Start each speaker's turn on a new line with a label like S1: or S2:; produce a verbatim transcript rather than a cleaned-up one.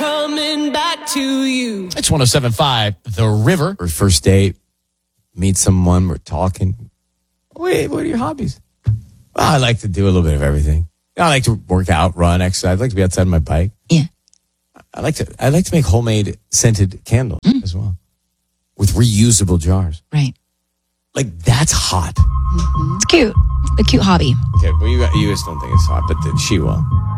S1: coming back to you.
S2: It's one oh seven point five, The River.
S3: Or first date, meet someone, we're talking. Wait, what are your hobbies? Well, I like to do a little bit of everything. I like to work out, run, exercise. I like to be outside on my bike.
S4: Yeah.
S3: I like to I like to make homemade scented candles
S4: Mm.
S3: as well. With reusable jars.
S4: Right.
S3: Like, that's hot.
S4: It's cute. A cute hobby.
S3: Okay, well, you, you guys don't think it's hot, but then she will.